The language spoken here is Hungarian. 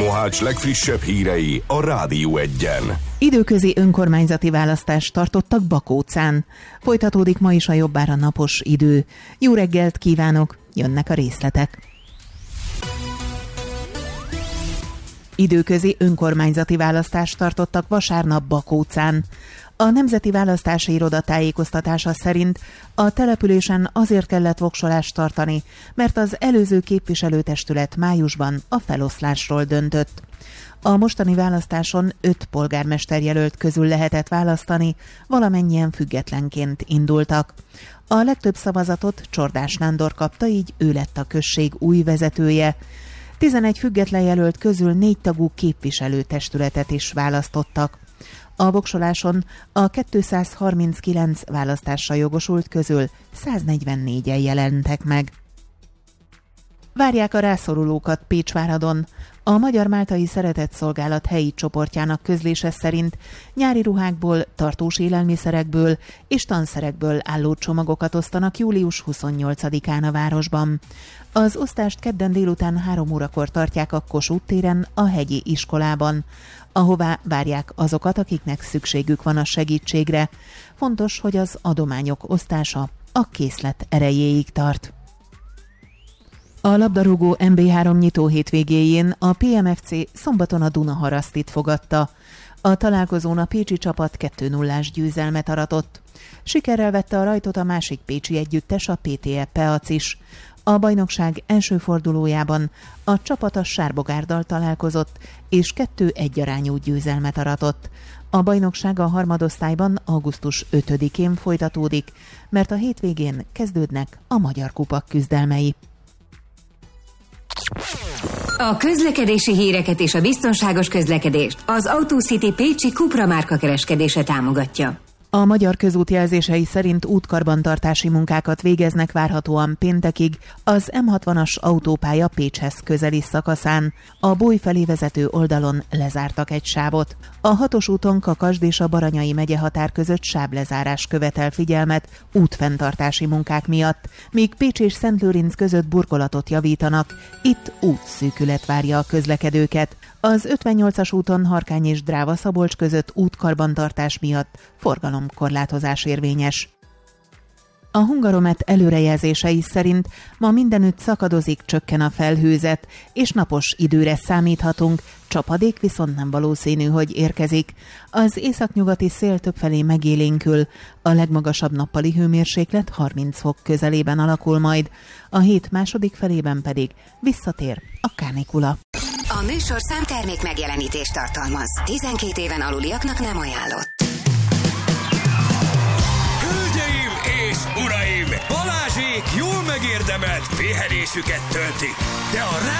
Mohács legfrissebb hírei a Rádió Egyen. Időközi önkormányzati választást tartottak Bakócán. Folytatódik ma is a jobbára napos idő. Jó reggelt kívánok, jönnek a részletek. Időközi önkormányzati választást tartottak vasárnap Bakócán. A Nemzeti Választási Iroda tájékoztatása szerint a településen azért kellett voksolást tartani, mert az előző képviselőtestület májusban a feloszlásról döntött. A mostani választáson 5 polgármesterjelölt közül lehetett választani, valamennyien függetlenként indultak. A legtöbb szavazatot Csordás Nándor kapta, így ő lett a község új vezetője. 11 független jelölt közül 4 tagú képviselőtestületet is választottak. A voksoláson a 239 választásra jogosult közül 144-en jelentek meg. Várják a rászorulókat Pécsváradon. A Magyar-Máltai Szeretetszolgálat helyi csoportjának közlése szerint nyári ruhákból, tartós élelmiszerekből és tanszerekből álló csomagokat osztanak július 28-án a városban. Az osztást kedden délután 3 órakor tartják a Kossuth téren, a hegyi iskolában, ahová várják azokat, akiknek szükségük van a segítségre. Fontos, hogy az adományok osztása a készlet erejéig tart. A labdarúgó MB3 nyitó hétvégéjén a PMFC szombaton a Dunaharasztit fogadta. A találkozón a pécsi csapat 2-0-ás győzelmet aratott. Sikerrel vette a rajtot a másik pécsi együttes, a PTE Peac is. A bajnokság első fordulójában a csapat a Sárbogárdal találkozott, és 2-1 arányú győzelmet aratott. A bajnokság a harmadosztályban augusztus 5-én folytatódik, mert a hétvégén kezdődnek a Magyar Kupak küzdelmei. A közlekedési híreket és a biztonságos közlekedést az AutoCity pécsi Cupra márka kereskedése támogatja. A Magyar Közútjelzései szerint útkarbantartási munkákat végeznek várhatóan péntekig az M60-as autópálya Pécshez közeli szakaszán. A Bój felé vezető oldalon lezártak egy sávot. A 6-os úton Kakasd és a Baranyai megye határ között sáblezárás követel figyelmet útfenntartási munkák miatt, míg Pécs és Szentlőrinc között burkolatot javítanak. Itt útszűkület várja a közlekedőket. Az 58-as úton Harkány és Dráva-Szabolcs között útkarbantartás miatt forgalomkorlátozás érvényes. A Hungaromet előrejelzései szerint ma mindenütt szakadozik, csökken a felhőzet, és napos időre számíthatunk, csapadék viszont nem valószínű, hogy érkezik. Az északnyugati szél többfelé megélénkül, a legmagasabb nappali hőmérséklet 30 fok közelében alakul majd, a hét második felében pedig visszatér a kánikula. A műsorszám termék megjelenítést tartalmaz. 12 éven aluliaknak nem ajánlott. Hölgyeim és uraim! Balázsék jól megérdemelt pihenésüket töltik, de a